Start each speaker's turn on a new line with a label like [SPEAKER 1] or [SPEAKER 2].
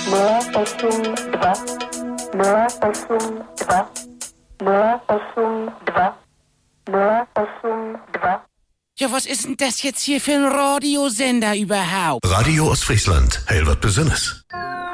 [SPEAKER 1] Ja, was ist denn das jetzt hier für ein Radiosender überhaupt?
[SPEAKER 2] Radio Ostfriesland, Helvert Besünnes.